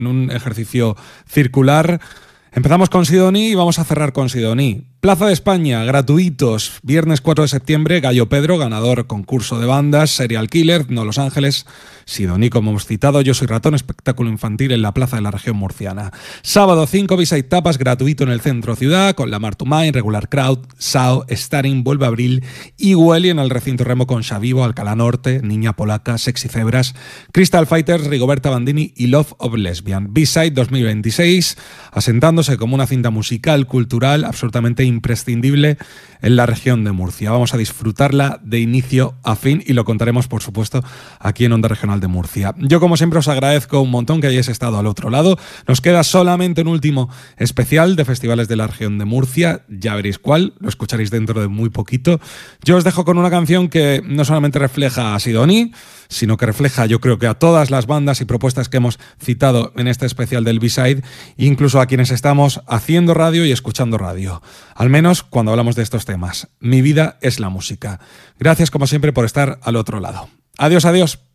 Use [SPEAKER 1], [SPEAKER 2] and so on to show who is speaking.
[SPEAKER 1] en un ejercicio circular. Empezamos con Sidoní y vamos a cerrar con Sidoní. Plaza de España, gratuitos. Viernes 4 de septiembre, Gallo Pedro, ganador concurso de bandas, Serial Killer, No Los Ángeles, Sidoní, como hemos citado, Yo Soy Ratón, espectáculo infantil en la plaza de la región murciana. Sábado 5, B-Side Tapas, gratuito en el centro ciudad, con Lamar to Mine, Regular Crowd, Sao, Staring, Vuelve a Abril y Welly en el recinto remo con Xavivo, Alcalá Norte, Niña Polaca, Sexy Cebras, Crystal Fighters, Rigoberta Bandini y Love of Lesbian. B-Side 2026, asentándose como una cinta musical, cultural, absolutamente imprescindible en la región de Murcia. Vamos a disfrutarla de inicio a fin y lo contaremos, por supuesto, aquí en Onda Regional de Murcia. Yo, como siempre, os agradezco un montón que hayáis estado al otro lado. Nos queda solamente un último especial de festivales de la región de Murcia. Ya veréis cuál, lo escucharéis dentro de muy poquito. Yo os dejo con una canción que no solamente refleja a Sidoní, sino que refleja, yo creo que a todas las bandas y propuestas que hemos citado en este especial del B-Side, incluso a quienes estamos haciendo radio y escuchando radio. Al menos cuando hablamos de estos temas. Mi vida es la música. Gracias, como siempre, por estar al otro lado. Adiós, adiós.